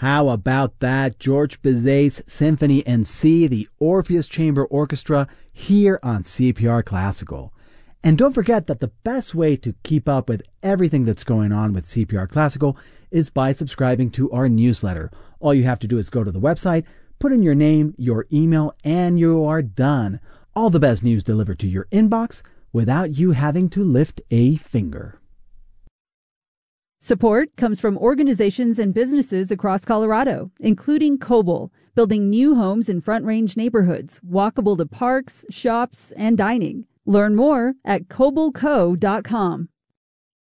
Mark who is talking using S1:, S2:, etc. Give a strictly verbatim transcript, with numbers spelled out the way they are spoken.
S1: How about that? George Bizet's Symphony in C, the Orpheus Chamber Orchestra, here on C P R Classical. And don't forget that the best way to keep up with everything that's going on with C P R Classical is by subscribing to our newsletter. All you have to do is go to the website, put in your name, your email, and you are done. All the best news delivered to your inbox without you having to lift a finger.
S2: Support comes from organizations and businesses across Colorado, including Coble, building new homes in Front Range neighborhoods, walkable to parks, shops, and dining. Learn more at coble co dot com.